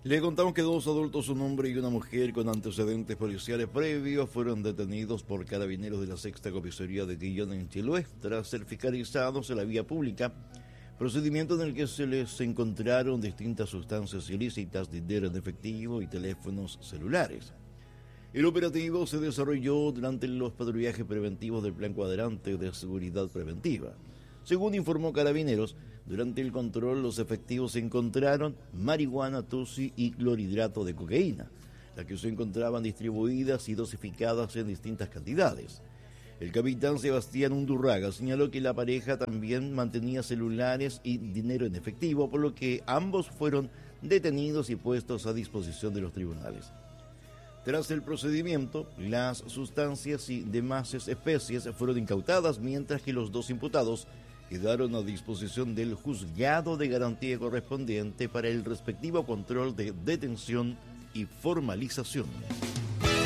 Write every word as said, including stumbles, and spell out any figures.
Le contamos que dos adultos, un hombre y una mujer con antecedentes policiales previos, fueron detenidos por carabineros de la sexta comisaría de Guillón en Chiloé tras ser fiscalizados en la vía pública, procedimiento en el que se les encontraron distintas sustancias ilícitas, dinero en efectivo y teléfonos celulares. El operativo se desarrolló durante los patrullajes preventivos del Plan Cuadrante de Seguridad Preventiva. Según informó Carabineros, durante el control los efectivos encontraron marihuana, tusi y clorhidrato de cocaína, las que se encontraban distribuidas y dosificadas en distintas cantidades. El capitán Sebastián Undurraga señaló que la pareja también mantenía celulares y dinero en efectivo, por lo que ambos fueron detenidos y puestos a disposición de los tribunales. Tras el procedimiento, las sustancias y demás especies fueron incautadas, mientras que los dos imputados quedaron a disposición del juzgado de garantía correspondiente para el respectivo control de detención y formalización.